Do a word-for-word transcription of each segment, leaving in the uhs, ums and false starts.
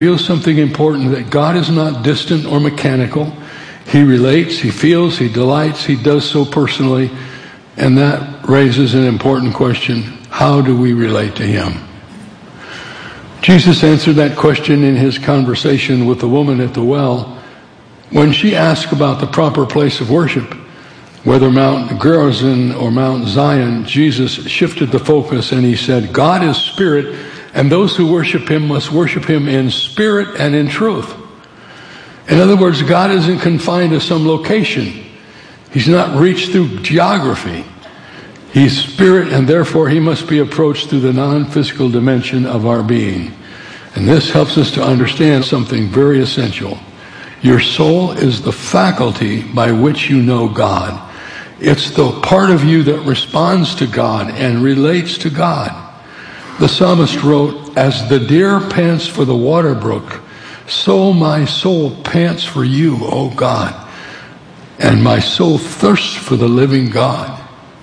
reveals something important, that God is not distant or mechanical. He relates, he feels, he delights, he does so personally. And that raises an important question. How do we relate to him? Jesus answered that question in his conversation with the woman at the well when she asked about the proper place of worship. Whether Mount Gerizim or Mount Zion, Jesus shifted the focus and he said, God is spirit, and those who worship him must worship him in spirit and in truth. In other words, God isn't confined to some location. He's not reached through geography. He's spirit, and therefore he must be approached through the non-physical dimension of our being. And this helps us to understand something very essential. Your soul is the faculty by which you know God. It's the part of you that responds to God and relates to God. The psalmist wrote, as the deer pants for the water brook, so my soul pants for you, O God, and my soul thirsts for the living God.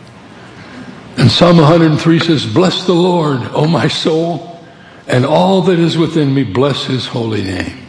And Psalm one hundred three says, bless the Lord, O my soul, and all that is within me, bless his holy name.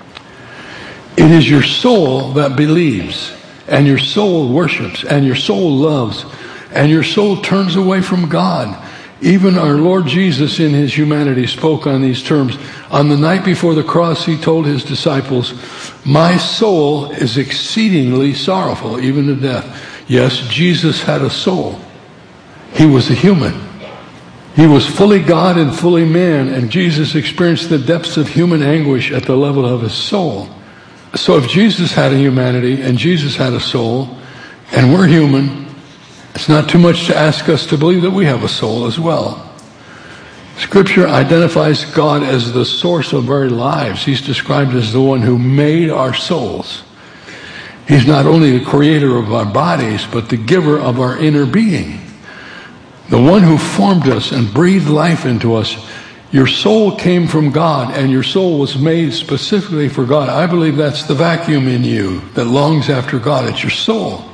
It is your soul that believes, and your soul worships, and your soul loves, and your soul turns away from God. Even our Lord Jesus in his humanity spoke on these terms. On the night before the cross, he told his disciples, my soul is exceedingly sorrowful, even to death. Yes, Jesus had a soul. He was a human. He was fully God and fully man, and Jesus experienced the depths of human anguish at the level of his soul. So if Jesus had a humanity and Jesus had a soul, and we're human, it's not too much to ask us to believe that we have a soul as well. Scripture identifies God as the source of our lives. He's described as the one who made our souls. He's not only the creator of our bodies, but the giver of our inner being. The one who formed us and breathed life into us. Your soul came from God, and your soul was made specifically for God. I believe that's the vacuum in you that longs after God. It's your soul.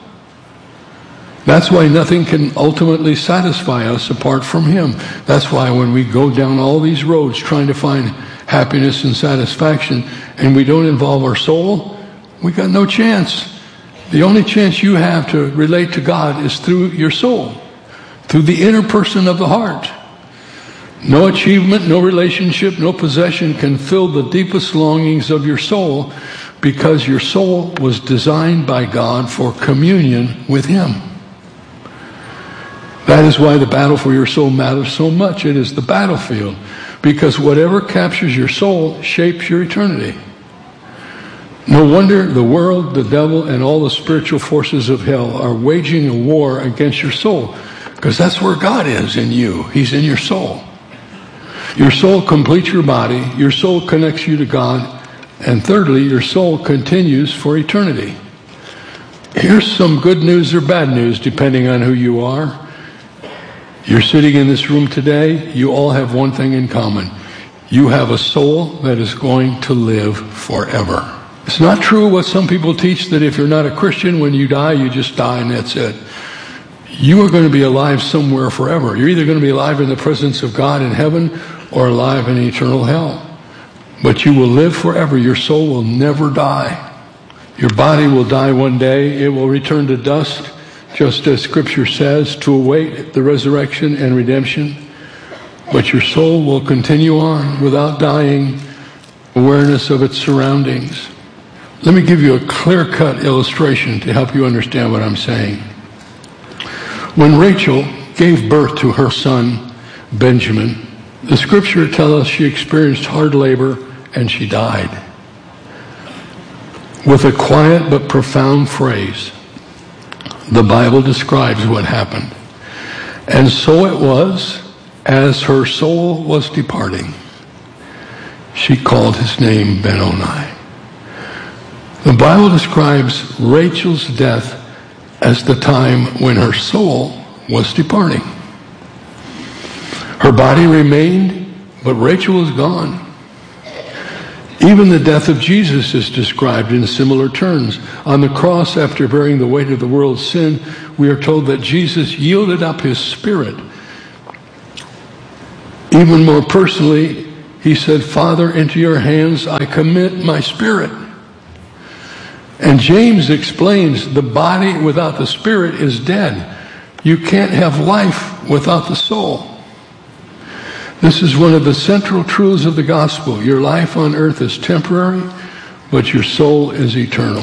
That's why nothing can ultimately satisfy us apart from him. That's why when we go down all these roads trying to find happiness and satisfaction, and we don't involve our soul, we got no chance. The only chance you have to relate to God is through your soul, through the inner person of the heart. No achievement, no relationship, no possession can fill the deepest longings of your soul, because your soul was designed by God for communion with him. That is why the battle for your soul matters so much. It is the battlefield, because whatever captures your soul shapes your eternity. No wonder the world, the devil, and all the spiritual forces of hell are waging a war against your soul, because that's where God is in you. He's in your soul. Your soul completes your body. Your soul connects you to God. And thirdly, your soul continues for eternity. Here's some good news or bad news, depending on who you are. You're sitting in this room today. You all have one thing in common. You have a soul that is going to live forever. It's not true what some people teach, that if you're not a Christian, when you die, you just die and that's it. You are going to be alive somewhere forever. You're either going to be alive in the presence of God in heaven or alive in eternal hell. But you will live forever. Your soul will never die. Your body will die one day. It will return to dust, just as Scripture says, to await the resurrection and redemption. But your soul will continue on without dying, awareness of its surroundings. Let me give you a clear-cut illustration to help you understand what I'm saying. When Rachel gave birth to her son, Benjamin, the Scripture tells us she experienced hard labor and she died. With a quiet but profound phrase, the Bible describes what happened. And so it was, as her soul was departing, she called his name Ben-Oni. The Bible describes Rachel's death as the time when her soul was departing. Her body remained, but Rachel was gone. Even the death of Jesus is described in similar terms. On the cross, after bearing the weight of the world's sin, we are told that Jesus yielded up his spirit. Even more personally, He said, Father, into your hands I commit my spirit. And James explains the body without the spirit is dead. You can't have life without the soul. This is one of the central truths of the gospel. Your life on earth is temporary, but your soul is eternal.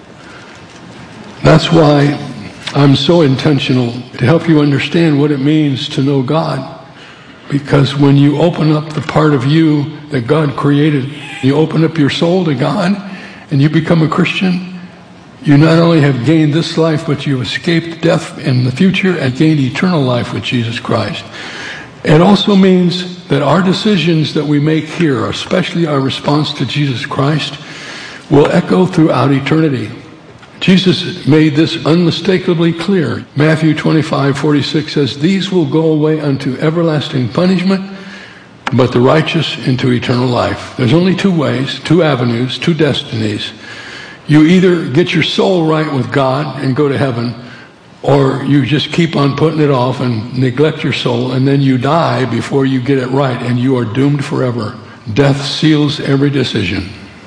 That's why I'm so intentional to help you understand what it means to know God. Because when you open up the part of you that God created, you open up your soul to God, and you become a Christian, you not only have gained this life, but you've escaped death in the future and gained eternal life with Jesus Christ. It also means that our decisions that we make here, especially our response to Jesus Christ, will echo throughout eternity. Jesus made this unmistakably clear. Matthew twenty-five forty-six says, these will go away unto everlasting punishment, but the righteous into eternal life. There's only two ways, two avenues, two destinies. You either get your soul right with God and go to heaven, or you just keep on putting it off and neglect your soul, and then you die before you get it right, and you are doomed forever. Death seals every decision.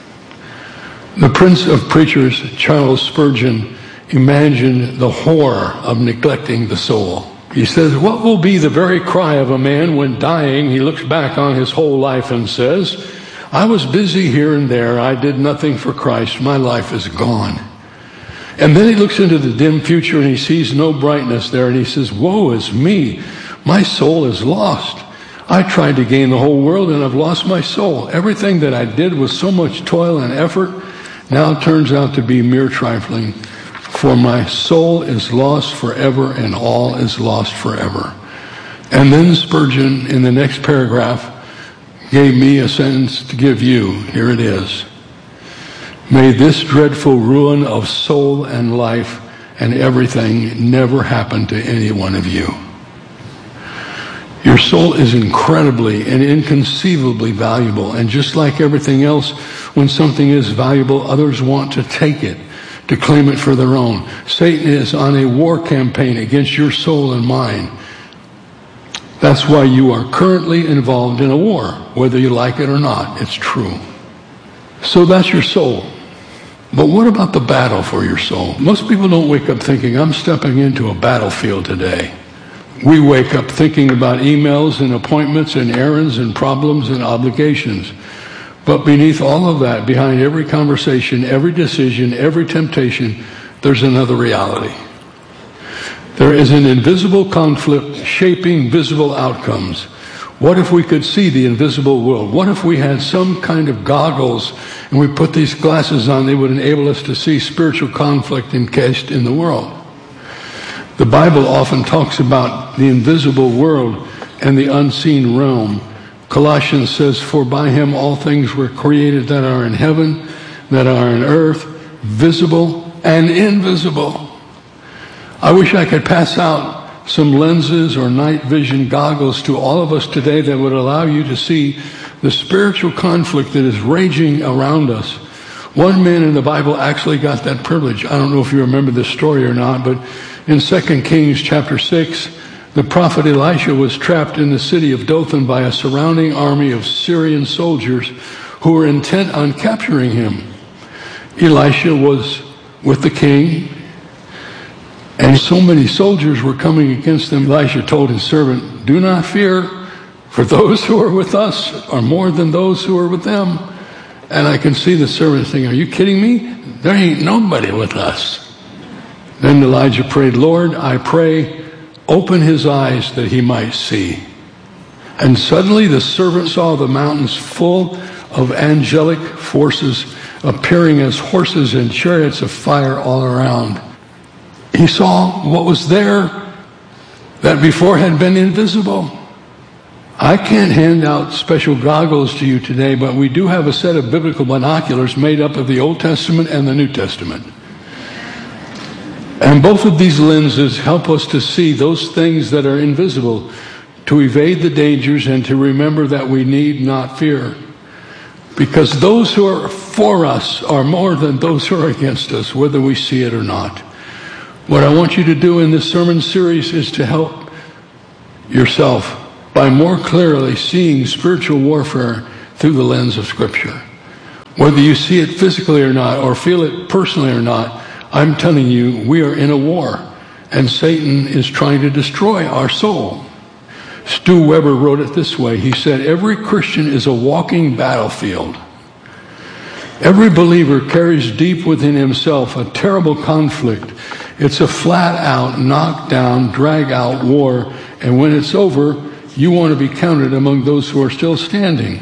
The Prince of Preachers, Charles Spurgeon, imagined the horror of neglecting the soul. He says, what will be the very cry of a man when dying he looks back on his whole life and says, I was busy here and there, I did nothing for Christ, my life is gone. And then he looks into the dim future and he sees no brightness there, and he says, woe is me, my soul is lost. I tried to gain the whole world and I've lost my soul. Everything that I did with so much toil and effort now turns out to be mere trifling, for my soul is lost forever and all is lost forever. And then Spurgeon, in the next paragraph, gave me a sentence to give you. Here it is. May this dreadful ruin of soul and life and everything never happen to any one of you. Your soul is incredibly and inconceivably valuable, and just like everything else, when something is valuable, others want to take it, to claim it for their own. Satan is on a war campaign against your soul and mind. That's why you are currently involved in a war, whether you like it or not. It's true. So that's your soul. But what about the battle for your soul? Most people don't wake up thinking, I'm stepping into a battlefield today. We wake up thinking about emails and appointments and errands and problems and obligations. But beneath all of that, behind every conversation, every decision, every temptation, there's another reality. There is an invisible conflict shaping visible outcomes. What if we could see the invisible world? What if we had some kind of goggles and we put these glasses on, they would enable us to see spiritual conflict encased in the world? The Bible often talks about the invisible world and the unseen realm. Colossians says, for by him all things were created that are in heaven, that are on earth, visible and invisible. I wish I could pass out some lenses or night vision goggles to all of us today that would allow you to see the spiritual conflict that is raging around us. One man in the Bible actually got that privilege. I don't know if you remember this story or not, but in Second Kings chapter six, the prophet Elisha was trapped in the city of Dothan by a surrounding army of Syrian soldiers who were intent on capturing him. Elisha was with the king, and so many soldiers were coming against them. Elisha told his servant, do not fear, for those who are with us are more than those who are with them. And I can see the servant saying, are you kidding me? There ain't nobody with us. Then Elijah prayed, Lord, I pray, open his eyes that he might see. And suddenly the servant saw the mountains full of angelic forces appearing as horses and chariots of fire all around. He saw what was there that before had been invisible. I can't hand out special goggles to you today, but we do have a set of biblical binoculars made up of the Old Testament and the New Testament. And both of these lenses help us to see those things that are invisible, to evade the dangers, and to remember that we need not fear. Because those who are for us are more than those who are against us, whether we see it or not. What I want you to do in this sermon series is to help yourself by more clearly seeing spiritual warfare through the lens of Scripture. Whether you see it physically or not, or feel it personally or not, I'm telling you, we are in a war, and Satan is trying to destroy our soul. Stu Weber wrote it this way. He said, every Christian is a walking battlefield. Every believer carries deep within himself a terrible conflict. It's a flat-out, knock-down, drag-out war, and when it's over, you want to be counted among those who are still standing.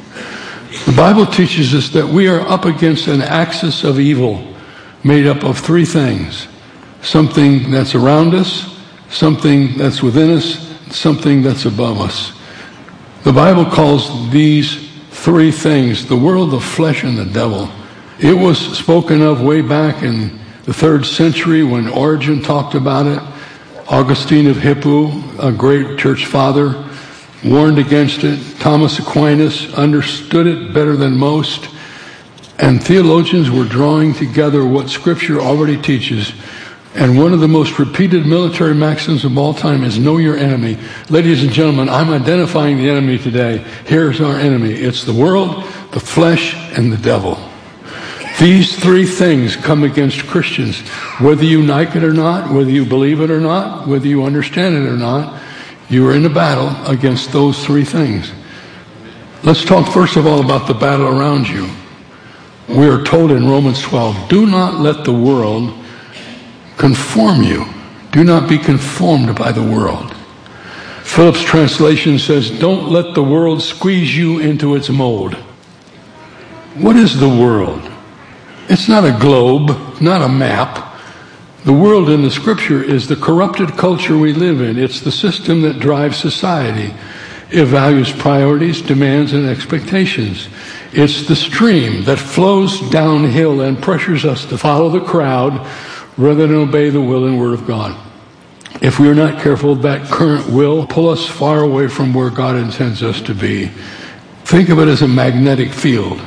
The Bible teaches us that we are up against an axis of evil made up of three things: something that's around us, something that's within us, something that's above us. The Bible calls these three things the world, the flesh, and the devil. It was spoken of way back in the third century when Origen talked about it. Augustine of Hippo, a great church father, warned against it. Thomas Aquinas understood it better than most. And theologians were drawing together what Scripture already teaches. And one of the most repeated military maxims of all time is know your enemy. Ladies and gentlemen, I'm identifying the enemy today. Here's our enemy. It's the world, the flesh, and the devil. These three things come against Christians. Whether you like it or not, whether you believe it or not, whether you understand it or not, you are in a battle against those three things. Let's talk first of all about the battle around you. We are told in Romans twelve, do not let the world conform you. Do not be conformed by the world. Phillips' translation says, don't let the world squeeze you into its mold. What is the world? It's not a globe, not a map. The world in the Scripture is the corrupted culture we live in. It's the system that drives society. It values priorities, demands, and expectations. It's the stream that flows downhill and pressures us to follow the crowd rather than obey the will and word of God. If we are not careful, that current will pull us far away from where God intends us to be. Think of it as a magnetic field.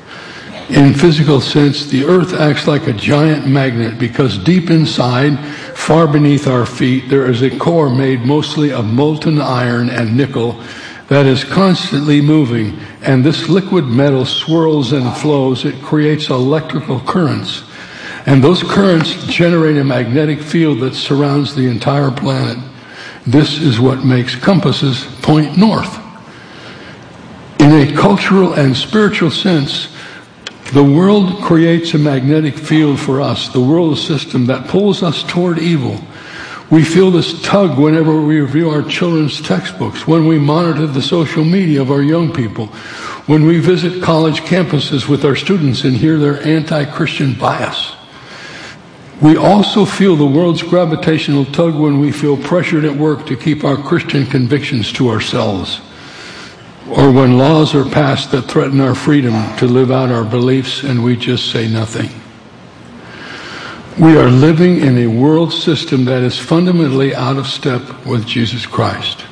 In physical sense, the earth acts like a giant magnet because deep inside, far beneath our feet, there is a core made mostly of molten iron and nickel that is constantly moving, and this liquid metal swirls and flows. It creates electrical currents, and those currents generate a magnetic field that surrounds the entire planet. This is what makes compasses point north. In a cultural and spiritual sense, the world creates a magnetic field for us, the world system that pulls us toward evil. We feel this tug whenever we review our children's textbooks, when we monitor the social media of our young people, when we visit college campuses with our students and hear their anti-Christian bias. We also feel the world's gravitational tug when we feel pressured at work to keep our Christian convictions to ourselves, or when laws are passed that threaten our freedom to live out our beliefs and we just say nothing. We are living in a world system that is fundamentally out of step with Jesus Christ.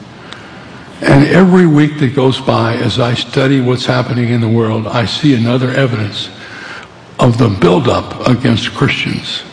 And every week that goes by, as I study what's happening in the world, I see another evidence of the buildup against Christians.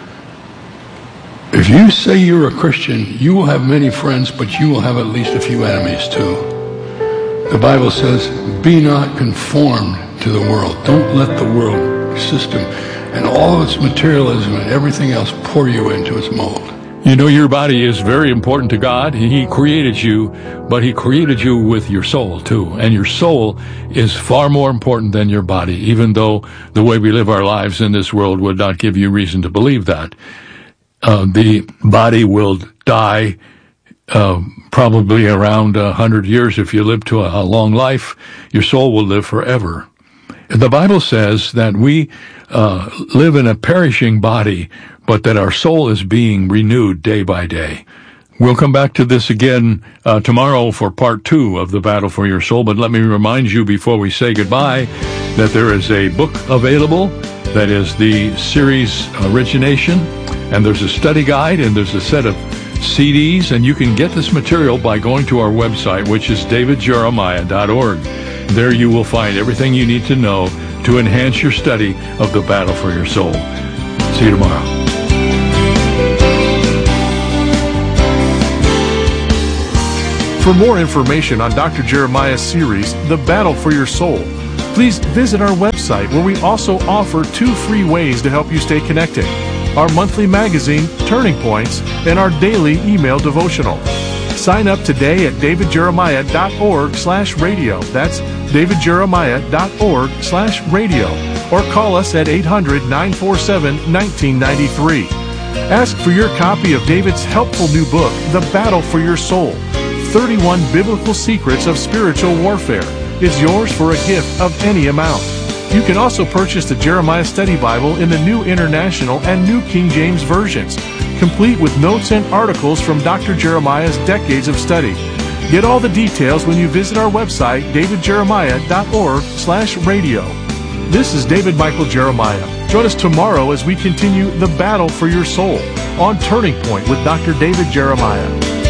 If you say you're a Christian, you will have many friends, but you will have at least a few enemies too. The Bible says, be not conformed to the world. Don't let the world system and all of its materialism and everything else pour you into its mold. You know, your body is very important to God. He created you, but He created you with your soul too. And your soul is far more important than your body, even though the way we live our lives in this world would not give you reason to believe that. Uh, the body will die uh, probably around a hundred years if you live to a, a long life. Your soul will live forever. The Bible says that we uh, live in a perishing body, but that our soul is being renewed day by day. We'll come back to this again uh, tomorrow for part two of the battle for your soul, but let me remind you before we say goodbye that there is a book available that is the series Origination, and there's a study guide, and there's a set of C Ds, and you can get this material by going to our website, which is david jeremiah dot org. There you will find everything you need to know to enhance your study of the battle for your soul. See you tomorrow. For more information on Doctor Jeremiah's series, The Battle for Your Soul, please visit our website where we also offer two free ways to help you stay connected: our monthly magazine, Turning Points, and our daily email devotional. Sign up today at davidjeremiah.org slash radio. That's davidjeremiah.org slash radio. Or call us at eight hundred, nine four seven, one nine nine three. Ask for your copy of David's helpful new book, The Battle for Your Soul, thirty-one Biblical Secrets of Spiritual Warfare. It's yours for a gift of any amount. You can also purchase the Jeremiah Study Bible in the New International and New King James versions, complete with notes and articles from Doctor Jeremiah's decades of study. Get all the details when you visit our website, davidjeremiah.org slash radio. This is David Michael Jeremiah. Join us tomorrow as we continue the battle for your soul on Turning Point with Doctor David Jeremiah.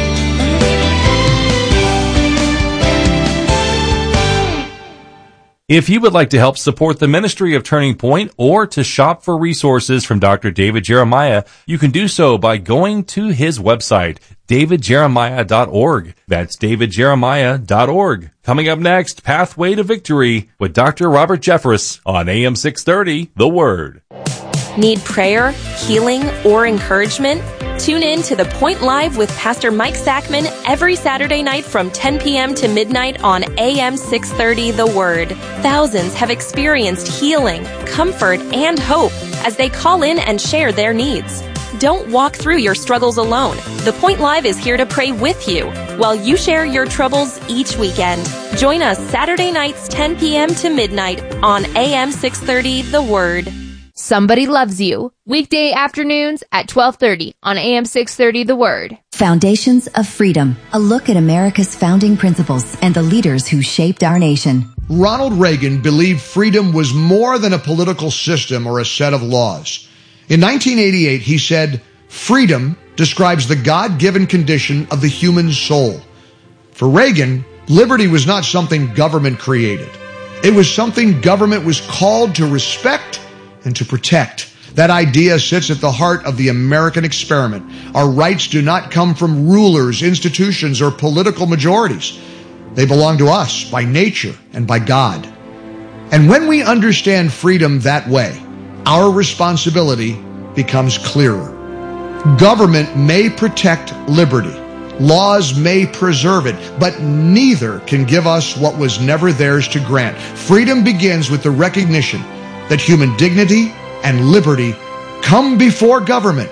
If you would like to help support the ministry of Turning Point or to shop for resources from Doctor David Jeremiah, you can do so by going to his website, david jeremiah dot org. That's david jeremiah dot org. Coming up next, Pathway to Victory with Doctor Robert Jeffress on A M six thirty, The Word. Need prayer, healing, or encouragement? Tune in to The Point Live with Pastor Mike Sackman every Saturday night from ten p.m. to midnight on A M six thirty The Word. Thousands have experienced healing, comfort, and hope as they call in and share their needs. Don't walk through your struggles alone. The Point Live is here to pray with you while you share your troubles each weekend. Join us Saturday nights ten p.m. to midnight on A M six thirty The Word. Somebody Loves You, weekday afternoons at twelve thirty on A M six thirty The Word. Foundations of Freedom, a look at America's founding principles and the leaders who shaped our nation. Ronald Reagan believed freedom was more than a political system or a set of laws. In nineteen eighty-eight, he said, "Freedom describes the God-given condition of the human soul." For Reagan, liberty was not something government created. It was something government was called to respect and to protect. That idea sits at the heart of the American experiment. Our rights do not come from rulers, institutions, or political majorities. They belong to us by nature and by God. And when we understand freedom that way, our responsibility becomes clearer. Government may protect liberty. Laws may preserve it, but neither can give us what was never theirs to grant. Freedom begins with the recognition that human dignity and liberty come before government,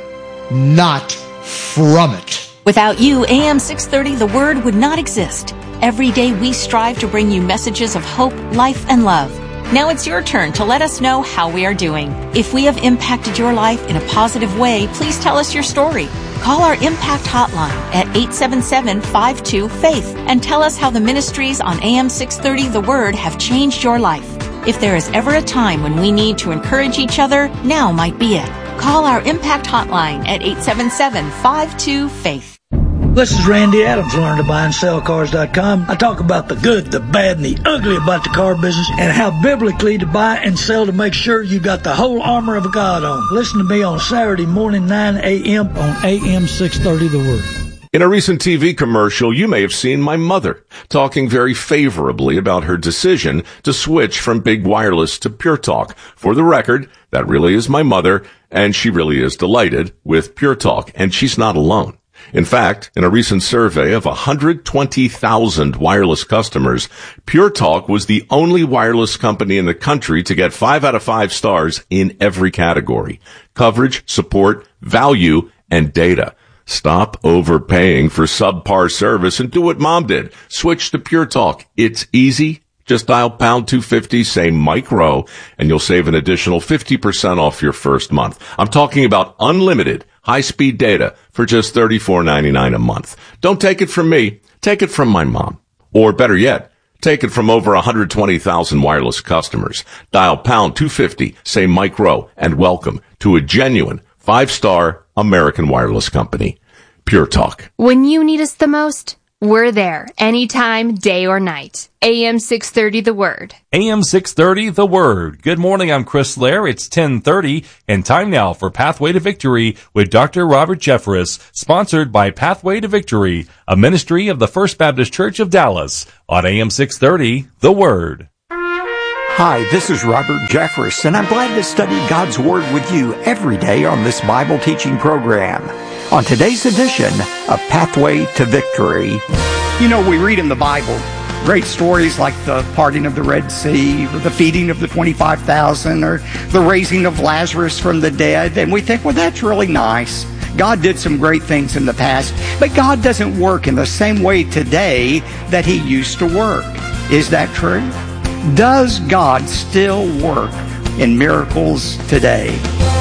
not from it. Without you, A M six thirty The Word would not exist. Every day we strive to bring you messages of hope, life, and love. Now it's your turn to let us know how we are doing. If we have impacted your life in a positive way, please tell us your story. Call our Impact Hotline at eight seven seven, five two, FAITH and tell us how the ministries on A M six thirty The Word have changed your life. If there is ever a time when we need to encourage each other, now might be it. Call our Impact Hotline at eight seven seven, five two, FAITH. This is Randy Adams, learn to buy and sell cars dot com. I talk about the good, the bad, and the ugly about the car business and how biblically to buy and sell to make sure you got the whole armor of God on. Listen to me on Saturday morning, nine a.m. on A M six thirty The Word. In a recent T V commercial, you may have seen my mother talking very favorably about her decision to switch from Big Wireless to Pure Talk. For the record, that really is my mother, and she really is delighted with Pure Talk, and she's not alone. In fact, in a recent survey of one hundred twenty thousand wireless customers, Pure Talk was the only wireless company in the country to get five out of five stars in every category: coverage, support, value, and data. Stop overpaying for subpar service and do what Mom did. Switch to Pure Talk. It's easy. Just dial pound two fifty, say Mike Rowe, and you'll save an additional fifty percent off your first month. I'm talking about unlimited high-speed data for just thirty-four ninety-nine a month. Don't take it from me. Take it from my mom. Or better yet, take it from over one hundred twenty thousand wireless customers. Dial pound two fifty, say Mike Rowe, and welcome to a genuine five-star American wireless company. Pure Talk. When you need us the most, We're there anytime, day or night. A M six thirty The Word. A M six thirty The Word. Good morning, I'm Chris Lair. It's ten thirty, and time now for Pathway to Victory with Doctor Robert Jeffress, sponsored by Pathway to Victory, a ministry of the First Baptist Church of Dallas, on A M six thirty The Word. Hi, this is Robert Jeffress, and I'm glad to study God's Word with you every day on this Bible teaching program. On today's edition of Pathway to Victory. You know, we read in the Bible great stories like the parting of the Red Sea, or the feeding of the twenty-five thousand, or the raising of Lazarus from the dead, and we think, well, that's really nice. God did some great things in the past, but God doesn't work in the same way today that He used to work. Is that true? Does God still work in miracles today?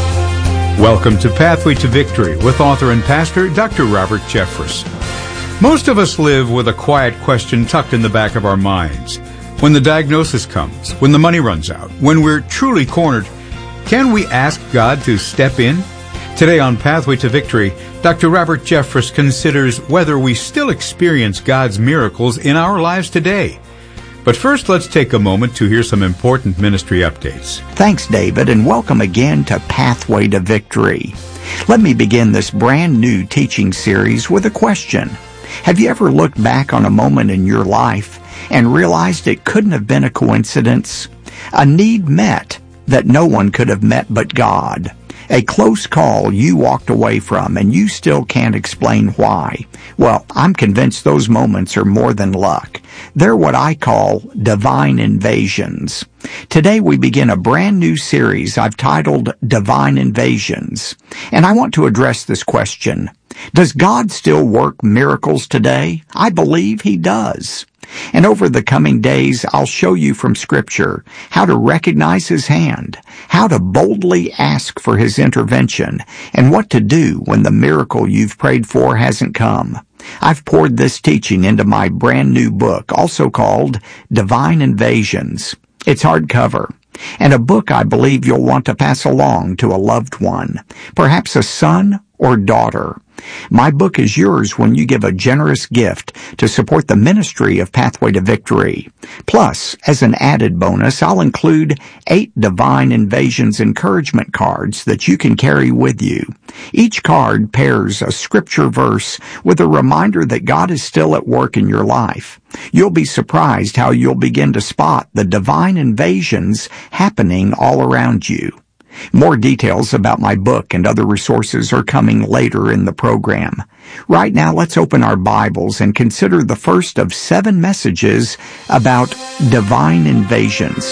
Welcome to Pathway to Victory with author and pastor Doctor Robert Jeffress. Most of us live with a quiet question tucked in the back of our minds. When the diagnosis comes, when the money runs out, when we're truly cornered, can we ask God to step in? Today on Pathway to Victory, Doctor Robert Jeffress considers whether we still experience God's miracles in our lives today. But first, let's take a moment to hear some important ministry updates. Thanks, David, and welcome again to Pathway to Victory. Let me begin this brand new teaching series with a question. Have you ever looked back on a moment in your life and realized it couldn't have been a coincidence? A need met that no one could have met but God. A close call you walked away from and you still can't explain why. Well, I'm convinced those moments are more than luck. They're what I call divine invasions. Today we begin a brand new series I've titled Divine Invasions. And I want to address this question. Does God still work miracles today? I believe He does. And over the coming days, I'll show you from Scripture how to recognize His hand, how to boldly ask for His intervention, and what to do when the miracle you've prayed for hasn't come. I've poured this teaching into my brand new book, also called Divine Invasions. It's hardcover, and a book I believe you'll want to pass along to a loved one, perhaps a son or daughter. My book is yours when you give a generous gift to support the ministry of Pathway to Victory. Plus, as an added bonus, I'll include eight Divine Invasions encouragement cards that you can carry with you. Each card pairs a scripture verse with a reminder that God is still at work in your life. You'll be surprised how you'll begin to spot the divine invasions happening all around you. More details about my book and other resources are coming later in the program. Right now, let's open our Bibles and consider the first of seven messages about divine invasions.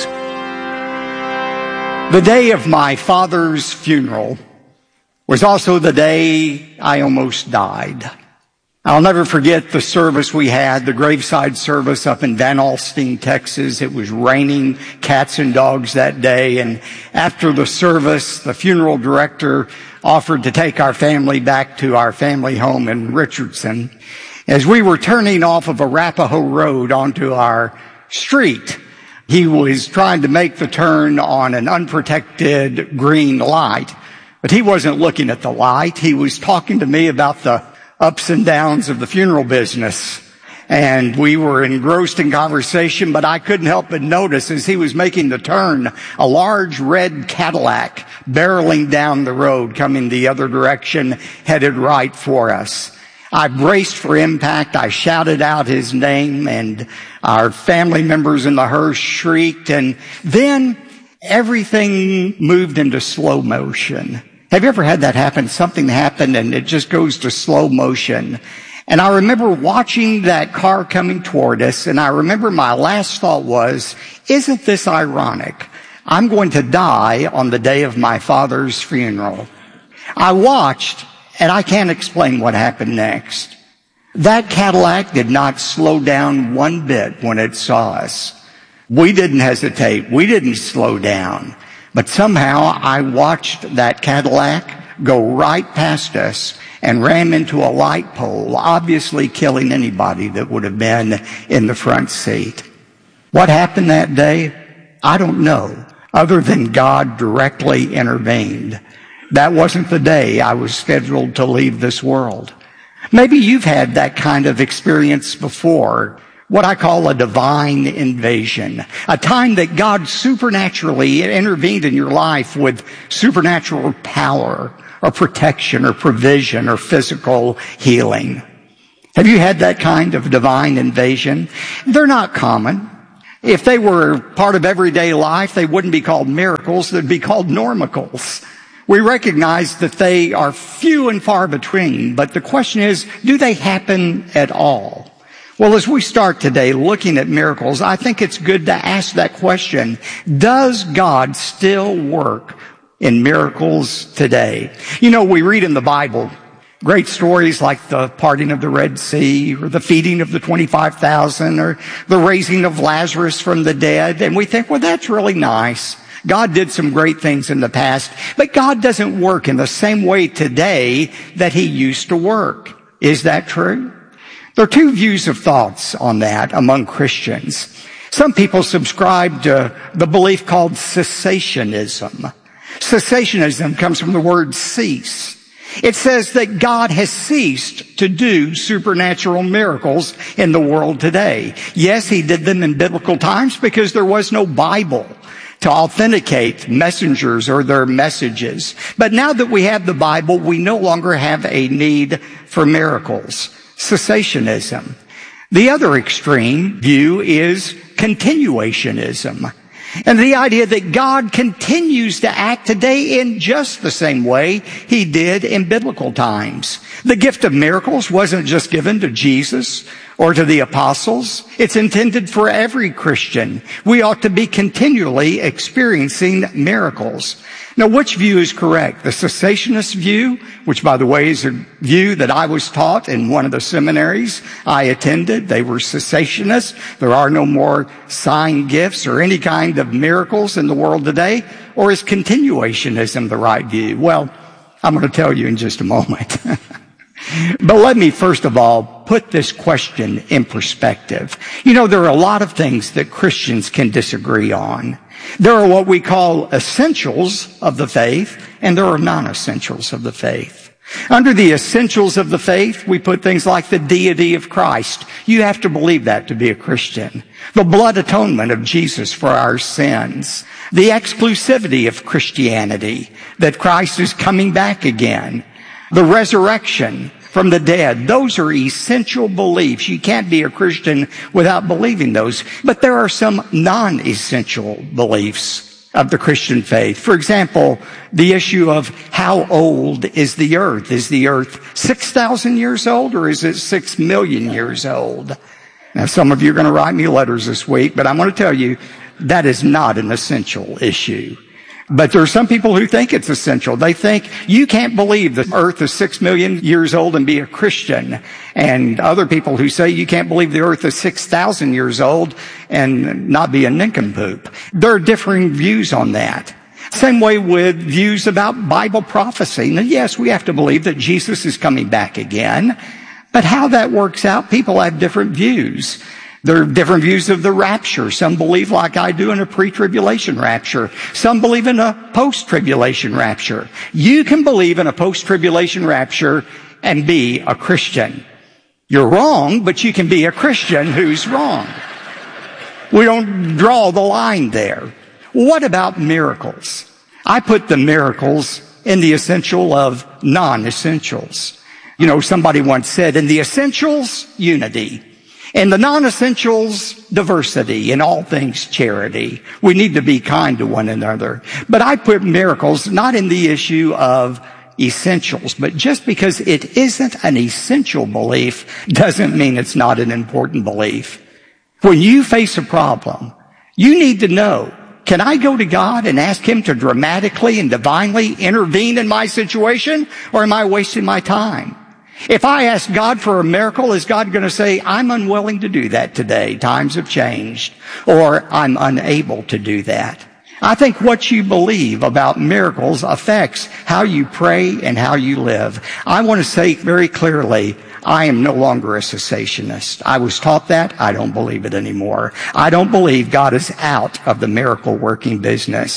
The day of my father's funeral was also the day I almost died. I'll never forget the service we had, the graveside service up in Van Alstyne, Texas. It was raining cats and dogs that day, and after the service, the funeral director offered to take our family back to our family home in Richardson. As we were turning off of Arapahoe Road onto our street, he was trying to make the turn on an unprotected green light, but he wasn't looking at the light. He was talking to me about the ups and downs of the funeral business. And we were engrossed in conversation, but I couldn't help but notice as he was making the turn, a large red Cadillac barreling down the road, coming the other direction, headed right for us. I braced for impact. I shouted out his name, and our family members in the hearse shrieked, and then everything moved into slow motion. Have you ever had that happen? Something happened and it just goes to slow motion. And I remember watching that car coming toward us, and I remember my last thought was, isn't this ironic? I'm going to die on the day of my father's funeral. I watched, and I can't explain what happened next. That Cadillac did not slow down one bit when it saw us. We didn't hesitate. We didn't slow down. But somehow I watched that Cadillac go right past us and ran into a light pole, obviously killing anybody that would have been in the front seat. What happened that day? I don't know, other than God directly intervened. That wasn't the day I was scheduled to leave this world. Maybe you've had that kind of experience before, what I call a divine invasion, a time that God supernaturally intervened in your life with supernatural power or protection or provision or physical healing. Have you had that kind of divine invasion? They're not common. If they were part of everyday life, they wouldn't be called miracles, they'd be called normicals. We recognize that they are few and far between, but the question is, do they happen at all? Well, as we start today looking at miracles, I think it's good to ask that question. Does God still work in miracles today? You know, we read in the Bible great stories like the parting of the Red Sea or the feeding of the twenty-five thousand or the raising of Lazarus from the dead. And we think, well, that's really nice. God did some great things in the past, but God doesn't work in the same way today that he used to work. Is that true? There are two views of thoughts on that among Christians. Some people subscribe to the belief called cessationism. Cessationism comes from the word cease. It says that God has ceased to do supernatural miracles in the world today. Yes, he did them in biblical times because there was no Bible to authenticate messengers or their messages. But now that we have the Bible, we no longer have a need for miracles. Cessationism. The other extreme view is continuationism. And the idea that God continues to act today in just the same way he did in biblical times. The gift of miracles wasn't just given to Jesus or to the apostles. It's intended for every Christian. We ought to be continually experiencing miracles. Now, which view is correct? The cessationist view, which, by the way, is a view that I was taught in one of the seminaries I attended. They were cessationists. There are no more sign gifts or any kind of miracles in the world today. Or is continuationism the right view? Well, I'm going to tell you in just a moment. But let me first of all put this question in perspective. You know, there are a lot of things that Christians can disagree on. There are what we call essentials of the faith, and there are non-essentials of the faith. Under the essentials of the faith, we put things like the deity of Christ. You have to believe that to be a Christian. The blood atonement of Jesus for our sins. The exclusivity of Christianity, that Christ is coming back again. The resurrection from the dead. Those are essential beliefs. You can't be a Christian without believing those. But there are some non-essential beliefs of the Christian faith. For example, the issue of how old is the earth? Is the earth six thousand years old or is it six million years old? Now, some of you are going to write me letters this week, but I'm going to tell you that is not an essential issue. But there are some people who think it's essential. They think you can't believe the earth is six million years old and be a Christian. And other people who say you can't believe the earth is six thousand years old and not be a nincompoop. There are differing views on that. Same way with views about Bible prophecy. Now, yes, we have to believe that Jesus is coming back again. But how that works out, people have different views. There are different views of the rapture. Some believe like I do in a pre-tribulation rapture. Some believe in a post-tribulation rapture. You can believe in a post-tribulation rapture and be a Christian. You're wrong, but you can be a Christian who's wrong. We don't draw the line there. What about miracles? I put the miracles in the essential of non-essentials. You know, somebody once said, in the essentials, unity. In the non-essentials, diversity. In all things, charity. We need to be kind to one another. But I put miracles not in the issue of essentials, but just because it isn't an essential belief doesn't mean it's not an important belief. When you face a problem, you need to know, can I go to God and ask him to dramatically and divinely intervene in my situation, or am I wasting my time? If I ask God for a miracle, is God going to say, I'm unwilling to do that today, times have changed, or I'm unable to do that? I think what you believe about miracles affects how you pray and how you live. I want to say very clearly, I am no longer a cessationist. I was taught that. I don't believe it anymore. I don't believe God is out of the miracle working business.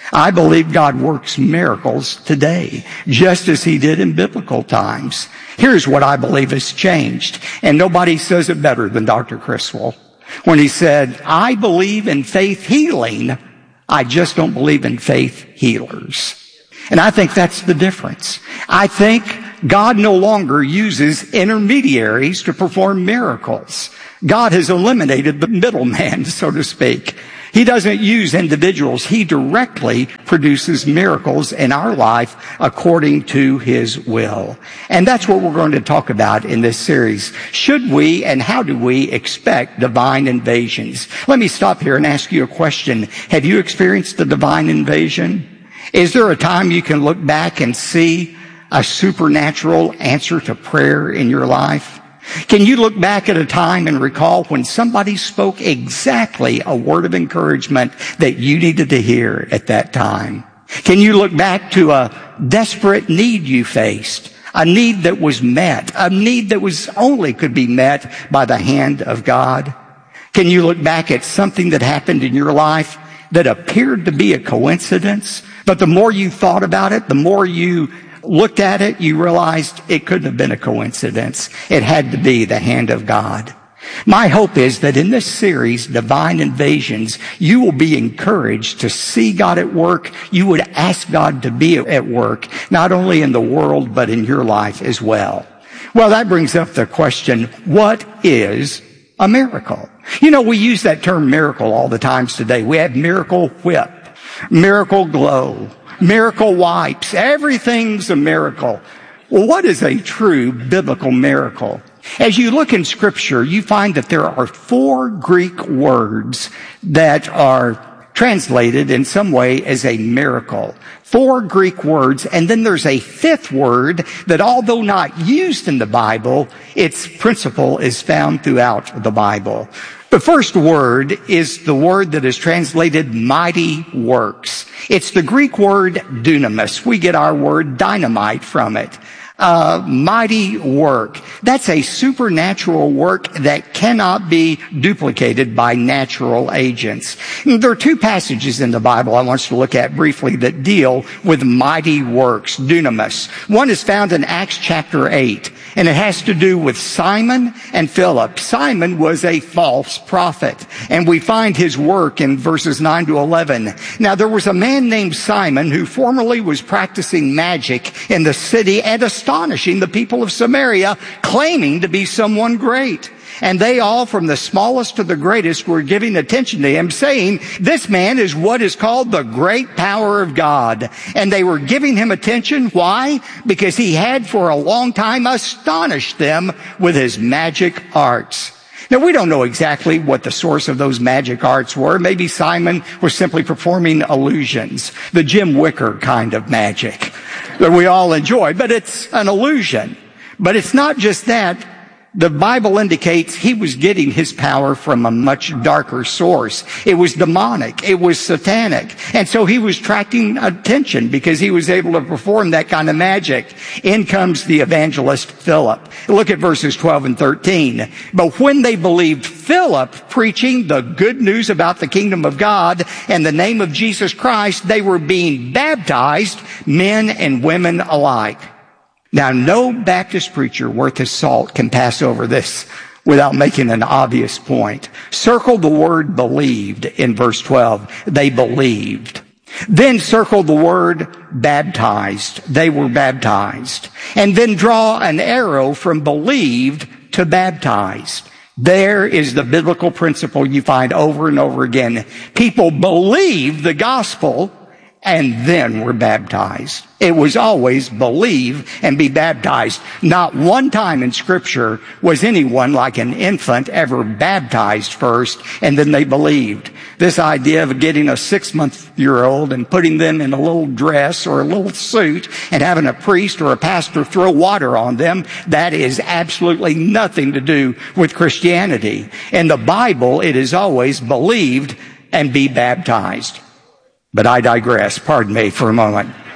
I believe God works miracles today, just as he did in biblical times. Here's what I believe has changed, and nobody says it better than Doctor Criswell when he said, I believe in faith healing, I just don't believe in faith healers. And I think that's the difference. I think God no longer uses intermediaries to perform miracles. God has eliminated the middleman, so to speak. He doesn't use individuals. He directly produces miracles in our life according to his will. And that's what we're going to talk about in this series. Should we and how do we expect divine invasions? Let me stop here and ask you a question. Have you experienced a divine invasion? Is there a time you can look back and see a supernatural answer to prayer in your life? Can you look back at a time and recall when somebody spoke exactly a word of encouragement that you needed to hear at that time? Can you look back to a desperate need you faced, a need that was met, a need that was only could be met by the hand of God? Can you look back at something that happened in your life that appeared to be a coincidence, but the more you thought about it, the more you looked at it, you realized it couldn't have been a coincidence. It had to be the hand of God. My hope is that in this series, Divine Invasions, you will be encouraged to see God at work. You would ask God to be at work, not only in the world, but in your life as well. Well, that brings up the question, what is a miracle? You know, we use that term miracle all the times today. We have miracle whip, miracle glow, miracle wipes. Everything's a miracle. Well, what is a true biblical miracle? As you look in Scripture, you find that there are four Greek words that are translated in some way as a miracle. Four Greek words, and then there's a fifth word that, although not used in the Bible, its principle is found throughout the Bible. The first word is the word that is translated mighty works. It's the Greek word dunamis. We get our word dynamite from it. Uh, mighty work. That's a supernatural work that cannot be duplicated by natural agents. There are two passages in the Bible I want us to look at briefly that deal with mighty works, dunamis. One is found in Acts chapter eight, and it has to do with Simon and Philip. Simon was a false prophet, and we find his work in verses nine to eleven. Now, there was a man named Simon who formerly was practicing magic in the city and astonishing the people of Samaria, claiming to be someone great. And they all, from the smallest to the greatest, were giving attention to him, saying, this man is what is called the great power of God. And they were giving him attention. Why? Because he had for a long time astonished them with his magic arts. Now, we don't know exactly what the source of those magic arts were. Maybe Simon was simply performing illusions, the Jim Wicker kind of magic that we all enjoy, but it's an illusion. But it's not just that. The Bible indicates he was getting his power from a much darker source. It was demonic. It was satanic. And so he was attracting attention because he was able to perform that kind of magic. In comes the evangelist Philip. Look at verses twelve and thirteen. But when they believed Philip preaching the good news about the kingdom of God and the name of Jesus Christ, they were being baptized, men and women alike. Now, no Baptist preacher worth his salt can pass over this without making an obvious point. Circle the word believed in verse twelve. They believed. Then circle the word baptized. They were baptized. And then draw an arrow from believed to baptized. There is the biblical principle you find over and over again. People believed the gospel and then were baptized. It was always believe and be baptized. Not one time in Scripture was anyone like an infant ever baptized first and then they believed. This idea of getting a six-month-year-old and putting them in a little dress or a little suit and having a priest or a pastor throw water on them, that is absolutely nothing to do with Christianity. In the Bible, it is always believed and be baptized. But I digress. Pardon me for a moment.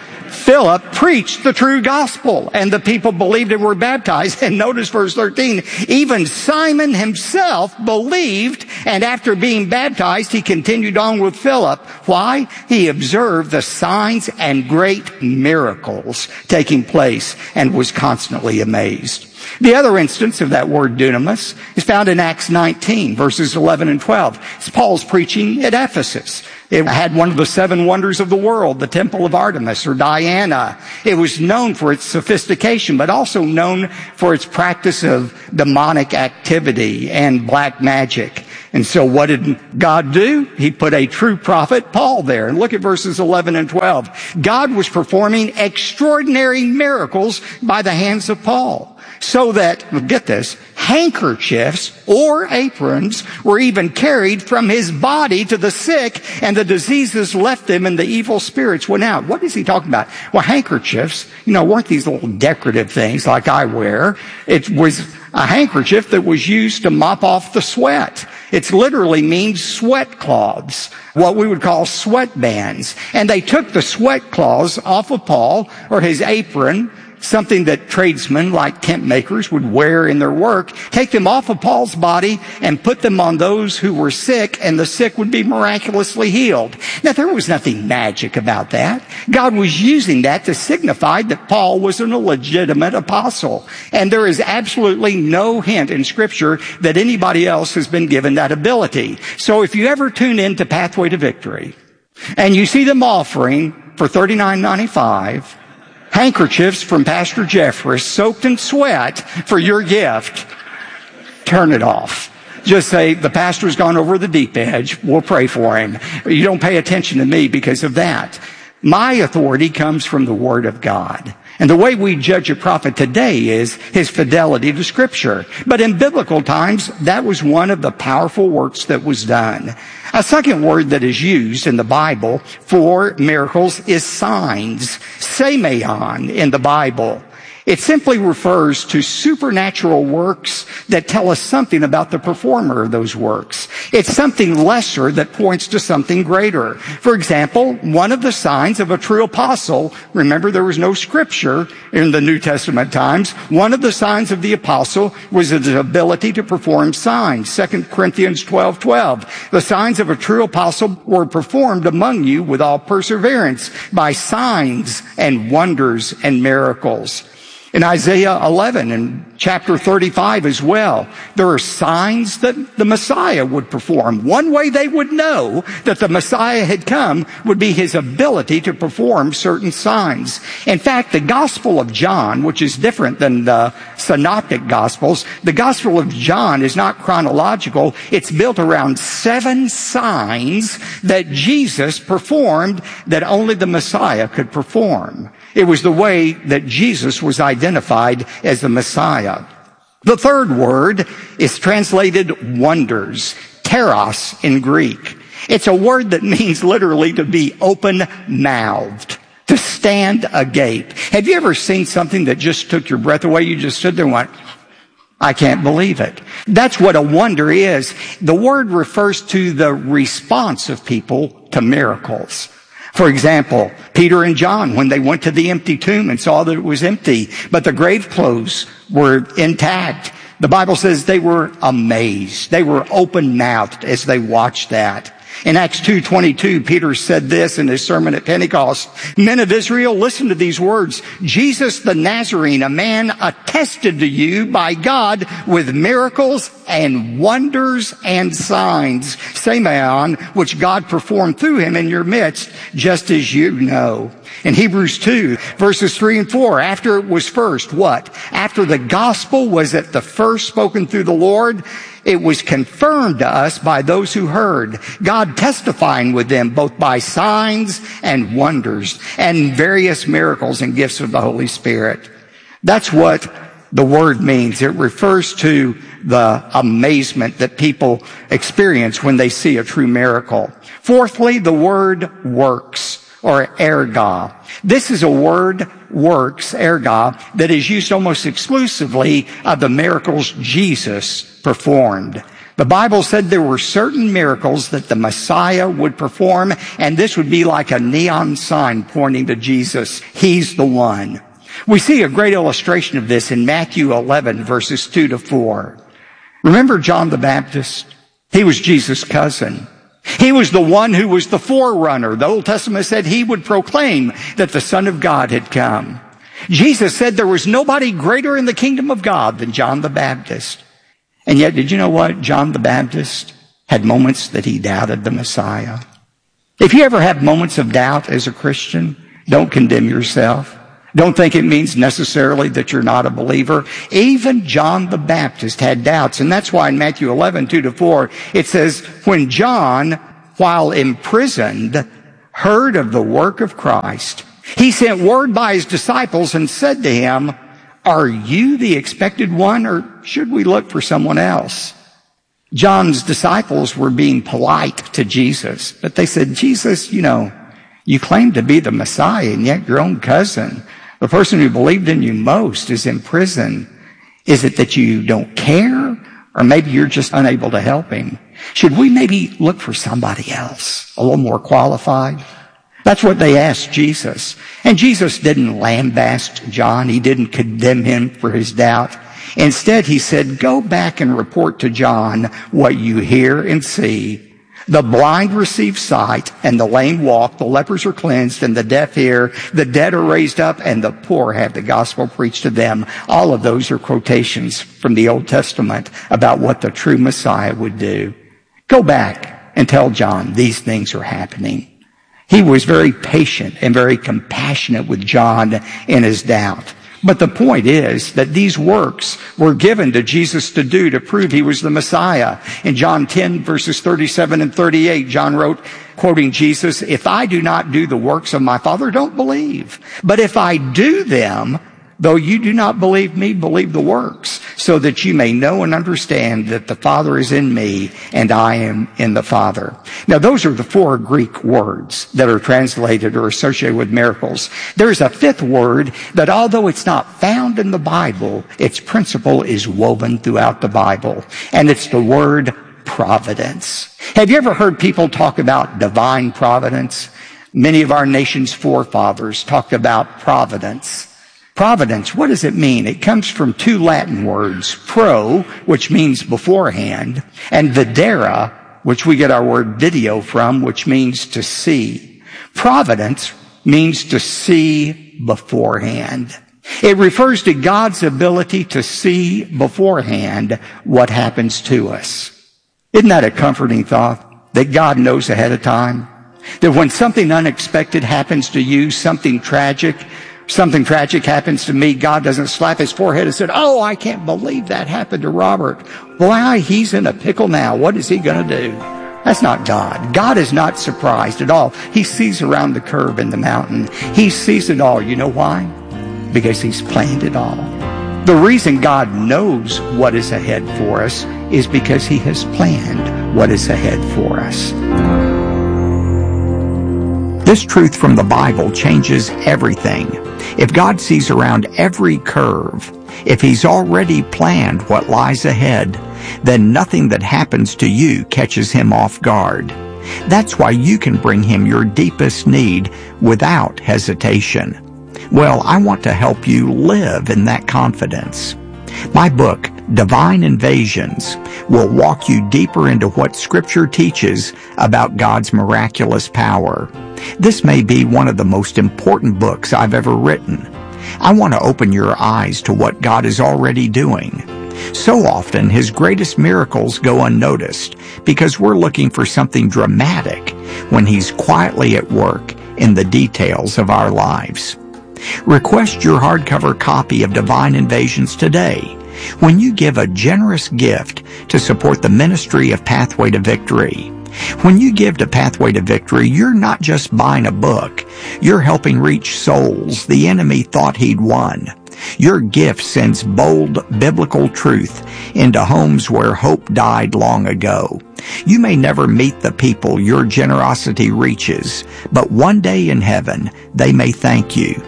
Philip preached the true gospel, and the people believed and were baptized. And notice verse thirteen, even Simon himself believed, and after being baptized, he continued on with Philip. Why? He observed the signs and great miracles taking place and was constantly amazed. The other instance of that word dunamis is found in Acts nineteen, verses eleven and twelve. It's Paul's preaching at Ephesus. It had one of the seven wonders of the world, the Temple of Artemis or Diana. It was known for its sophistication, but also known for its practice of demonic activity and black magic. And so what did God do? He put a true prophet, Paul, there. And look at verses eleven and twelve. God was performing extraordinary miracles by the hands of Paul, so that, get this, handkerchiefs or aprons were even carried from his body to the sick, and the diseases left them and the evil spirits went out. What is he talking about? Well, handkerchiefs, you know, weren't these little decorative things like I wear. It was a handkerchief that was used to mop off the sweat. It literally means sweat cloths, what we would call sweat bands. And they took the sweat cloths off of Paul, or his apron, something that tradesmen like tent makers would wear in their work, take them off of Paul's body and put them on those who were sick, and the sick would be miraculously healed. Now, there was nothing magic about that. God was using that to signify that Paul was an illegitimate apostle. And there is absolutely no hint in Scripture that anybody else has been given that ability. So if you ever tune in to Pathway to Victory and you see them offering for thirty-nine ninety-five handkerchiefs from Pastor Jeffress soaked in sweat for your gift, turn it off. Just say, the pastor's gone over the deep edge. We'll pray for him. You don't pay attention to me because of that. My authority comes from the Word of God. And the way we judge a prophet today is his fidelity to Scripture. But in biblical times, that was one of the powerful works that was done. A second word that is used in the Bible for miracles is signs, semeion in the Bible. It simply refers to supernatural works that tell us something about the performer of those works. It's something lesser that points to something greater. For example, one of the signs of a true apostle, remember there was no scripture in the New Testament times, one of the signs of the apostle was his ability to perform signs. Second Corinthians twelve twelve. The signs of a true apostle were performed among you with all perseverance by signs and wonders and miracles. In Isaiah eleven and chapter thirty-five as well, there are signs that the Messiah would perform. One way they would know that the Messiah had come would be his ability to perform certain signs. In fact, the Gospel of John, which is different than the Synoptic Gospels, the Gospel of John is not chronological. It's built around seven signs that Jesus performed that only the Messiah could perform. It was the way that Jesus was identified as the Messiah. The third word is translated wonders, teros in Greek. It's a word that means literally to be open-mouthed, to stand agape. Have you ever seen something that just took your breath away? You just stood there and went, I can't believe it. That's what a wonder is. The word refers to the response of people to miracles. For example, Peter and John, when they went to the empty tomb and saw that it was empty, but the grave clothes were intact, the Bible says they were amazed. They were open-mouthed as they watched that. In Acts two twenty-two, Peter said this in his sermon at Pentecost. Men of Israel, listen to these words. Jesus the Nazarene, a man attested to you by God with miracles and wonders and signs, semeion, which God performed through him in your midst, just as you know. In Hebrews two, verses three and four, after it was first, what? After the gospel was at the first spoken through the Lord, it was confirmed to us by those who heard, God testifying with them both by signs and wonders and various miracles and gifts of the Holy Spirit. That's what the word means. It refers to the amazement that people experience when they see a true miracle. Fourthly, the word works, or erga. This is a word, works, erga, that is used almost exclusively of the miracles Jesus performed. The Bible said there were certain miracles that the Messiah would perform, and this would be like a neon sign pointing to Jesus. He's the one. We see a great illustration of this in Matthew eleven, verses two to four. Remember John the Baptist? He was Jesus' cousin. He was the one who was the forerunner. The Old Testament said he would proclaim that the Son of God had come. Jesus said there was nobody greater in the kingdom of God than John the Baptist. And yet, did you know what? John the Baptist had moments that he doubted the Messiah. If you ever have moments of doubt as a Christian, don't condemn yourself. Don't think it means necessarily that you're not a believer. Even John the Baptist had doubts. And that's why in Matthew eleven, two to four, it says, when John, while imprisoned, heard of the work of Christ, he sent word by his disciples and said to him, are you the expected one, or should we look for someone else? John's disciples were being polite to Jesus, but they said, Jesus, you know, you claim to be the Messiah, and yet your own cousin, the person who believed in you most, is in prison. Is it that you don't care? Or maybe you're just unable to help him? Should we maybe look for somebody else, a little more qualified? That's what they asked Jesus. And Jesus didn't lambaste John. He didn't condemn him for his doubt. Instead, he said, go back and report to John what you hear and see. The blind receive sight, and the lame walk, the lepers are cleansed, and the deaf hear, the dead are raised up, and the poor have the gospel preached to them. All of those are quotations from the Old Testament about what the true Messiah would do. Go back and tell John these things are happening. He was very patient and very compassionate with John in his doubt. But the point is that these works were given to Jesus to do to prove he was the Messiah. In John ten, verses thirty-seven and thirty-eight, John wrote, quoting Jesus, if I do not do the works of my Father, don't believe. But if I do them, though you do not believe me, believe the works, so that you may know and understand that the Father is in me and I am in the Father. Now, those are the four Greek words that are translated or associated with miracles. There's a fifth word that, although it's not found in the Bible, its principle is woven throughout the Bible, and it's the word providence. Have you ever heard people talk about divine providence? Many of our nation's forefathers talked about providence. Providence, what does it mean? It comes from two Latin words, pro, which means beforehand, and videre, which we get our word video from, which means to see. Providence means to see beforehand. It refers to God's ability to see beforehand what happens to us. Isn't that a comforting thought? That God knows ahead of time? That when something unexpected happens to you, something tragic, Something tragic happens to me, God doesn't slap his forehead and say, oh, I can't believe that happened to Robert. Why, he's in a pickle now. What is he going to do? That's not God. God is not surprised at all. He sees around the curve in the mountain. He sees it all. You know why? Because he's planned it all. The reason God knows what is ahead for us is because he has planned what is ahead for us. This truth from the Bible changes everything. If God sees around every curve, if he's already planned what lies ahead, then nothing that happens to you catches him off guard. That's why you can bring him your deepest need without hesitation. Well, I want to help you live in that confidence. My book, Divine Invasions, will walk you deeper into what Scripture teaches about God's miraculous power. This may be one of the most important books I've ever written. I want to open your eyes to what God is already doing. So often, his greatest miracles go unnoticed because we're looking for something dramatic when he's quietly at work in the details of our lives. Request your hardcover copy of Divine Invasions today. When you give a generous gift to support the ministry of Pathway to Victory. When you give to Pathway to Victory, you're not just buying a book. You're helping reach souls the enemy thought he'd won. Your gift sends bold biblical truth into homes where hope died long ago. You may never meet the people your generosity reaches, but one day in heaven, they may thank you.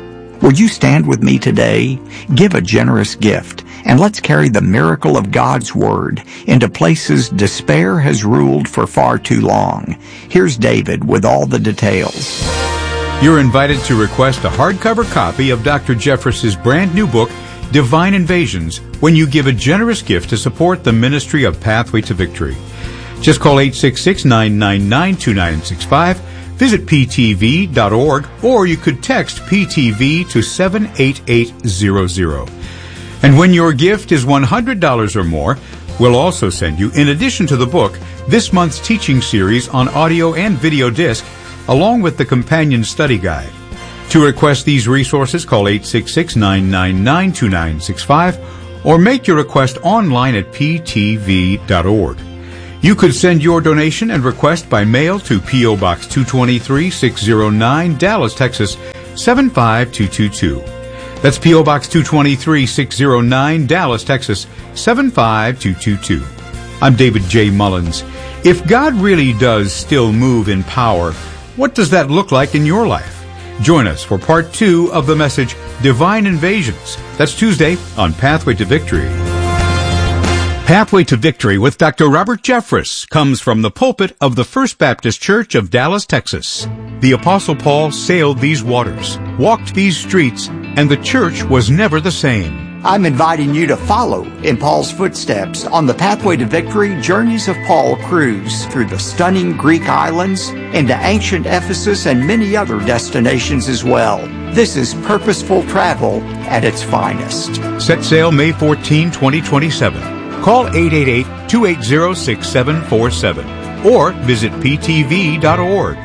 Would you stand with me today? Give a generous gift, and let's carry the miracle of God's Word into places despair has ruled for far too long. Here's David with all the details. You're invited to request a hardcover copy of Doctor Jeffress's brand new book, Divine Invasions, when you give a generous gift to support the ministry of Pathway to Victory. Just call eight six six, nine nine nine, two nine six five, visit p t v dot org, or you could text P T V to seven eight eight zero zero. And when your gift is one hundred dollars or more, we'll also send you, in addition to the book, this month's teaching series on audio and video disc, along with the companion study guide. To request these resources, call eight six six, nine nine nine, two nine six five or make your request online at p t v dot org. You could send your donation and request by mail to P O. Box two twenty-three, six oh nine, Dallas, Texas, seven five two two two. That's P O. Box two twenty-three, six oh nine, Dallas, Texas, seven five two two two. I'm David J. Mullins. If God really does still move in power, what does that look like in your life? Join us for part two of the message, Divine Invasions. That's Tuesday on Pathway to Victory. Pathway to Victory with Doctor Robert Jeffress comes from the pulpit of the First Baptist Church of Dallas, Texas. The Apostle Paul sailed these waters, walked these streets, and the church was never the same. I'm inviting you to follow in Paul's footsteps on the Pathway to Victory Journeys of Paul cruise through the stunning Greek islands, into ancient Ephesus, and many other destinations as well. This is purposeful travel at its finest. Set sail May fourteenth, twenty twenty-seven. Call eight eight eight, two eight zero, six seven four seven or visit p t v dot org.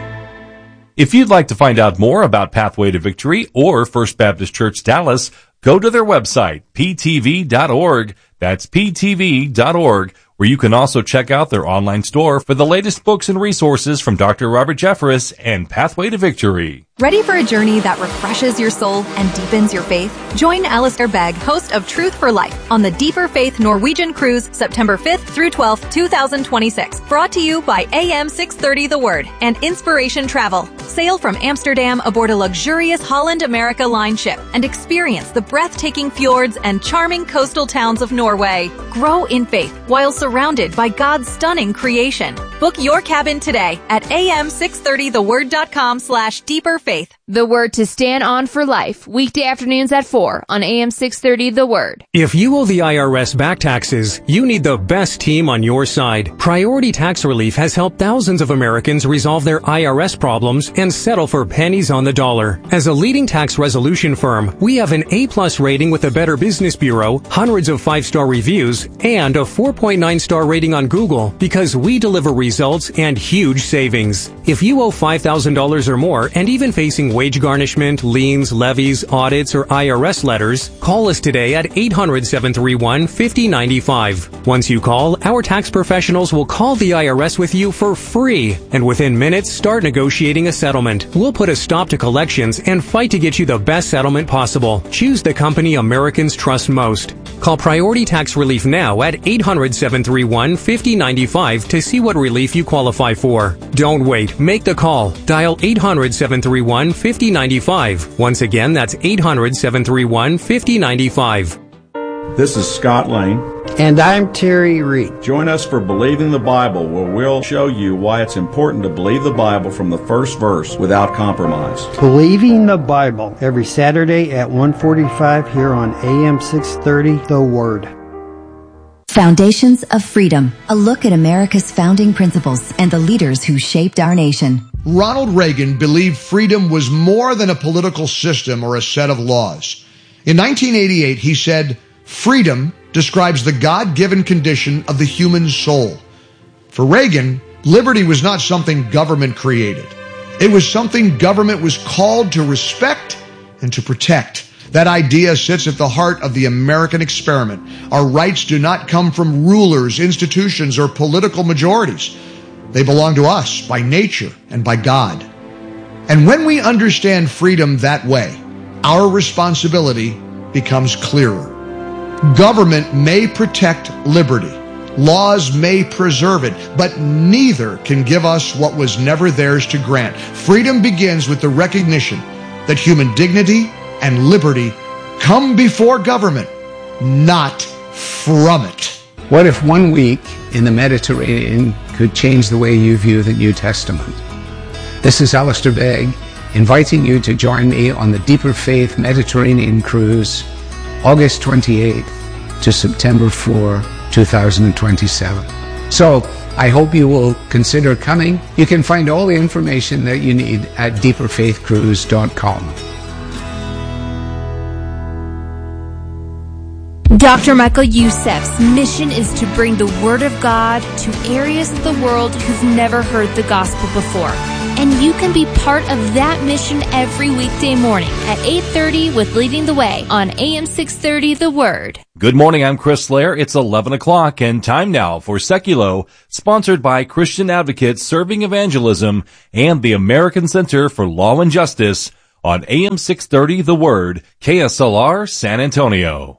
If you'd like to find out more about Pathway to Victory or First Baptist Church Dallas, go to their website, p t v dot org. That's p t v dot org, where you can also check out their online store for the latest books and resources from Doctor Robert Jeffress and Pathway to Victory. Ready for a journey that refreshes your soul and deepens your faith? Join Alistair Begg, host of Truth for Life, on the Deeper Faith Norwegian Cruise, September fifth through twelfth, twenty twenty-six. Brought to you by A M six thirty The Word and Inspiration Travel. Sail from Amsterdam aboard a luxurious Holland America Line ship and experience the breathtaking fjords and charming coastal towns of Norway. Grow in faith while surrounded by God's stunning creation. Book your cabin today at a m six thirty the word dot com slash deeper faith. The Word to Stand On for Life, weekday afternoons at four on A M six thirty The Word. If you owe the I R S back taxes, you need the best team on your side. Priority Tax Relief has helped thousands of Americans resolve their I R S problems and settle for pennies on the dollar. As a leading tax resolution firm, we have an A-plus rating with the Better Business Bureau, hundreds of five-star reviews, and a four point nine star rating on Google because we deliver results and huge savings. If you owe five thousand dollars or more and even facing wage garnishment, liens, levies, audits, or I R S letters, call us today at eight hundred, seven three one, five oh nine five. Once you call, our tax professionals will call the I R S with you for free, and within minutes start negotiating a settlement. We'll put a stop to collections and fight to get you the best settlement possible. Choose the company Americans trust most. Call Priority Tax Relief now at eight hundred, seven three one, five oh nine five to see what relief you qualify for. Don't wait. Make the call. Dial eight hundred, seven three one, five oh nine five. Once again, that's eight hundred, seven three one, five oh nine five. This is Scott Lane. And I'm Terry Reed. Join us for Believing the Bible, where we'll show you why it's important to believe the Bible from the first verse without compromise. Believing the Bible, every Saturday at one forty-five here on A M six thirty, The Word. Foundations of Freedom, a look at America's founding principles and the leaders who shaped our nation. Ronald Reagan believed freedom was more than a political system or a set of laws. In nineteen eighty-eight, he said, "Freedom describes the God-given condition of the human soul." For Reagan, liberty was not something government created. It was something government was called to respect and to protect. That idea sits at the heart of the American experiment. Our rights do not come from rulers, institutions, or political majorities. They belong to us by nature and by God. And when we understand freedom that way, our responsibility becomes clearer. Government may protect liberty. Laws may preserve it, but neither can give us what was never theirs to grant. Freedom begins with the recognition that human dignity, and liberty come before government, not from it. What if one week in the Mediterranean could change the way you view the New Testament? This is Alistair Begg, inviting you to join me on the Deeper Faith Mediterranean Cruise, August twenty-eighth to September fourth, two thousand twenty-seven. So, I hope you will consider coming. You can find all the information that you need at deeper faith cruise dot com. Doctor Michael Youssef's mission is to bring the Word of God to areas of the world who've never heard the gospel before. And you can be part of that mission every weekday morning at eight thirty with Leading the Way on A M six thirty The Word. Good morning, I'm Chris Slayer. It's eleven o'clock and time now for Seculo, sponsored by Christian Advocates Serving Evangelism and the American Center for Law and Justice on A M six thirty The Word, K S L R San Antonio.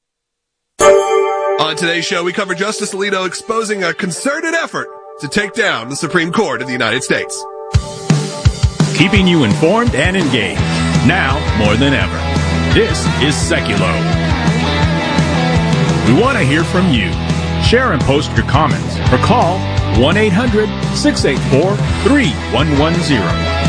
On today's show, we cover Justice Alito exposing a concerted effort to take down the Supreme Court of the United States. Keeping you informed and engaged, now more than ever. This is Seculo. We want to hear from you. Share and post your comments or call one eight hundred, six eight four, three one one zero.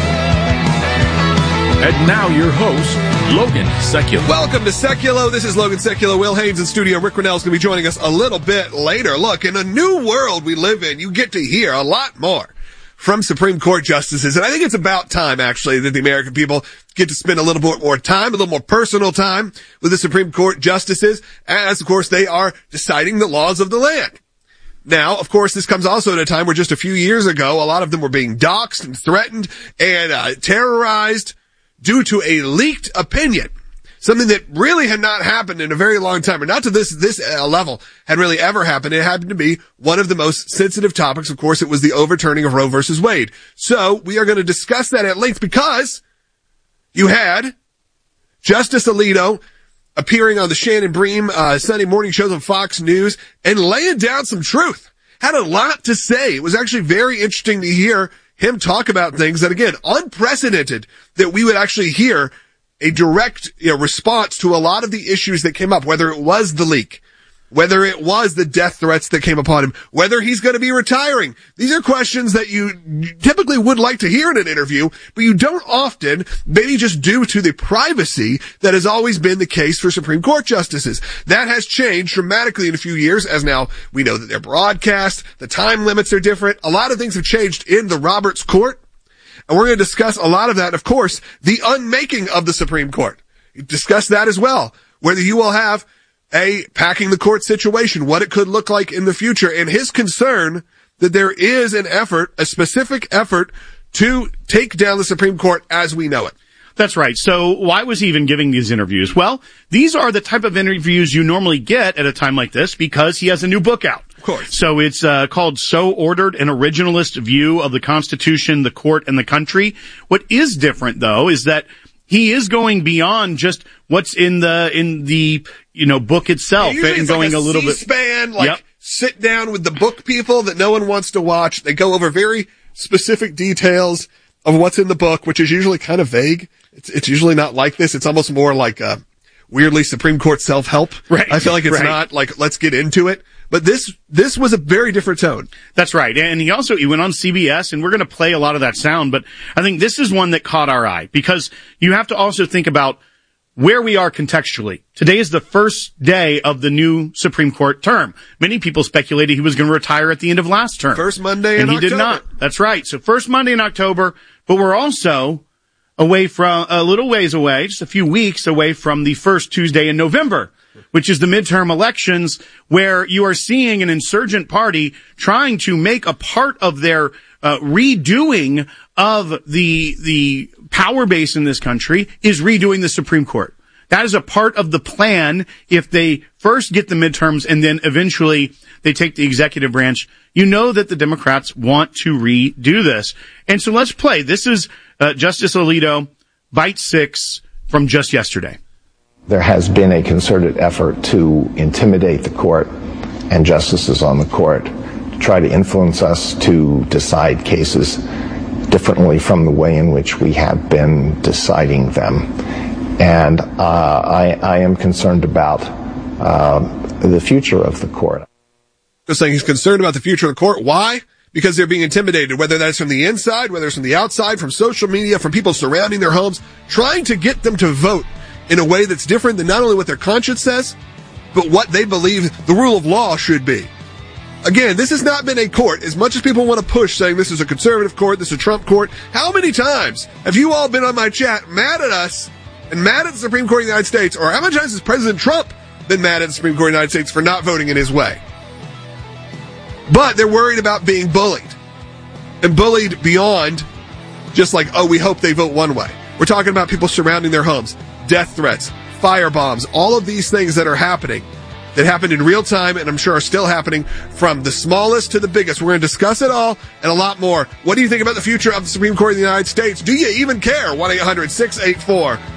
And now your host, Logan Seculo. Welcome to Seculo. This is Logan Seculo. Will Haynes in studio. Rick Rennell is going to be joining us a little bit later. Look, in a new world we live in, you get to hear a lot more from Supreme Court justices. And I think it's about time, actually, that the American people get to spend a little bit more time, a little more personal time with the Supreme Court justices, as, of course, they are deciding the laws of the land. Now, of course, this comes also at a time where just a few years ago, a lot of them were being doxxed and threatened and uh, terrorized due to a leaked opinion. Something that really had not happened in a very long time, or not to this this uh, level, had really ever happened. It happened to be one of the most sensitive topics. Of course, it was the overturning of Roe versus Wade. So we are going to discuss that at length because you had Justice Alito appearing on the Shannon Bream uh, Sunday morning shows on Fox News and laying down some truth. Had a lot to say. It was actually very interesting to hear him talk about things that, again, unprecedented that we would actually hear a direct you know, response to a lot of the issues that came up, whether it was the leak, whether it was the death threats that came upon him, whether he's going to be retiring. These are questions that you typically would like to hear in an interview, but you don't often, maybe just due to the privacy that has always been the case for Supreme Court justices. That has changed dramatically in a few years, as now we know that they're broadcast, the time limits are different. A lot of things have changed in the Roberts Court, and we're going to discuss a lot of that. Of course, the unmaking of the Supreme Court. Discuss that as well, whether you will have a packing the court situation, what it could look like in the future, and his concern that there is an effort, a specific effort, to take down the Supreme Court as we know it. That's right. So why was he even giving these interviews? Well, these are the type of interviews you normally get at a time like this because he has a new book out. Of course. So it's uh, called So Ordered, an Originalist View of the Constitution, the Court, and the Country. What is different, though, is that he is going beyond just what's in the in the you know book itself yeah, and going like a, a little C-SPAN, bit. Like yep. sit down with the book people that no one wants to watch. They go over very specific details of what's in the book, which is usually kind of vague. It's it's usually not like this. It's almost more like a weirdly Supreme Court self-help. Right. I feel like it's right. not like let's get into it. But this this was a very different tone. That's right. And he also he went on C B S, and we're going to play a lot of that sound, but I think this is one that caught our eye because you have to also think about where we are contextually. Today is the first day of the new Supreme Court term. Many people speculated he was going to retire at the end of last term. First Monday in in October. And he did not. That's right. So first Monday in October, but we're also away from a little ways away, just a few weeks away from the first Tuesday in November, which is the midterm elections, where you are seeing an insurgent party trying to make a part of their uh, redoing of the the power base in this country is redoing the Supreme Court. That is a part of the plan if they first get the midterms and then eventually they take the executive branch. You know that the Democrats want to redo this. And so let's play. This is uh, Justice Alito, Bite six from just yesterday. There has been a concerted effort to intimidate the court and justices on the court to try to influence us to decide cases differently from the way in which we have been deciding them. And uh, I, I am concerned about uh, the future of the court. Just saying he's concerned about the future of the court. Why? Because they're being intimidated, whether that's from the inside, whether it's from the outside, from social media, from people surrounding their homes, trying to get them to vote in a way that's different than not only what their conscience says, but what they believe the rule of law should be. Again, this has not been a court. As much as people want to push saying this is a conservative court, this is a Trump court, how many times have you all been on my chat mad at us and mad at the Supreme Court of the United States, or how many times has President Trump been mad at the Supreme Court of the United States for not voting in his way? But they're worried about being bullied. And bullied beyond just like, oh, we hope they vote one way. We're talking about people surrounding their homes, death threats, fire bombs, all of these things that are happening, that happened in real time and I'm sure are still happening from the smallest to the biggest. We're going to discuss it all and a lot more. What do you think about the future of the Supreme Court of the United States? Do you even care? one eight hundred six eight four